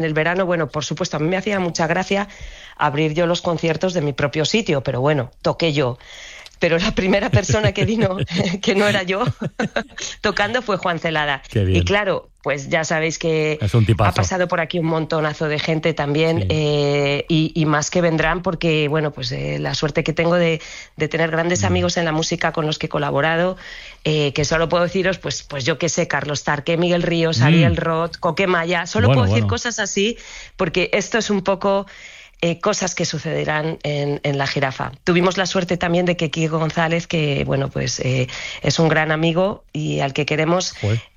En el verano, bueno, por supuesto, a mí me hacía mucha gracia abrir yo los conciertos de mi propio sitio, pero bueno, toqué yo. Pero la primera persona que vino, que no era yo, tocando fue Juan Celada. Qué bien. Y claro, pues ya sabéis que es un tipazo. Ha pasado por aquí un montonazo de gente también, sí. Y más que vendrán porque, bueno, pues la suerte que tengo de tener grandes amigos en la música con los que he colaborado, que solo puedo deciros, pues yo qué sé, Carlos Tarque, Miguel Ríos, Ariel Roth, Coque Maya, solo puedo decir cosas así porque esto es un poco... cosas que sucederán en La Jirafa. Tuvimos la suerte también de que Kiko González, que bueno, pues es un gran amigo y al que queremos,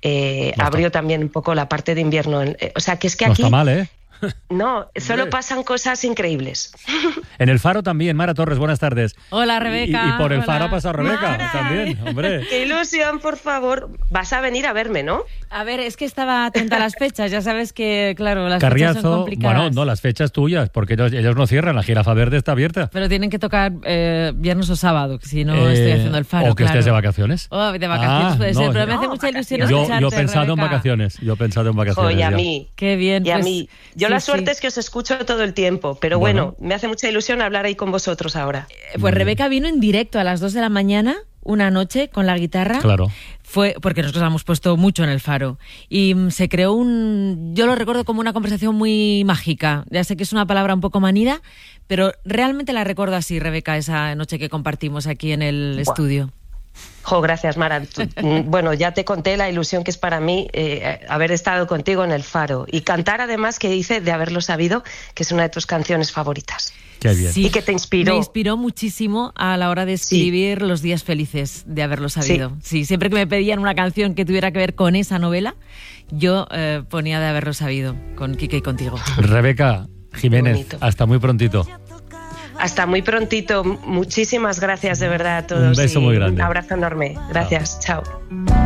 abrió también un poco la parte de invierno. O sea, que es que no aquí... está mal, ¿eh? No, solo pasan cosas increíbles. En el Faro también, Mara Torres, buenas tardes. Hola, Rebeca. Y por el Hola. Faro ha pasado Rebeca, Mara. también, hombre. Qué ilusión, por favor. Vas a venir a verme, ¿no? A ver, es que estaba atenta a las fechas, ya sabes que, claro, las Carriazo, fechas son complicadas. bueno, no, las fechas tuyas, porque ellos no cierran, la Jirafa Verde está abierta. Pero tienen que tocar viernes o sábado, que si no estoy haciendo el Faro, o que estés de vacaciones. Oh, de vacaciones puede ser, pero me hace mucha ilusión escucharte, Yo he pensado en Rebeca. vacaciones, Y a mí. Qué bien. Y a pues, mí. Yo la suerte es que os escucho todo el tiempo, pero bueno, me hace mucha ilusión hablar ahí con vosotros ahora. Pues Rebeca vino en directo a las 2 de la mañana, una noche, con la guitarra. Claro. Fue porque nosotros hemos puesto mucho en el Faro. Y se creó yo lo recuerdo como una conversación muy mágica. Ya sé que es una palabra un poco manida, pero realmente la recuerdo así, Rebeca, esa noche que compartimos aquí en el estudio. Gracias, Mara. Bueno, ya te conté la ilusión que es para mí haber estado contigo en el Faro y cantar además, que dice de haberlo sabido, que es una de tus canciones favoritas. Qué bien. Sí, y que te inspiró. Me inspiró muchísimo a la hora de escribir Los días felices de haberlo sabido. Sí, siempre que me pedían una canción que tuviera que ver con esa novela, yo ponía de haberlo sabido, con Quique y contigo. Rebeca Jiménez, hasta muy prontito. Hasta muy prontito. Muchísimas gracias de verdad a todos. Un beso muy grande. Un abrazo enorme. Gracias. Chao.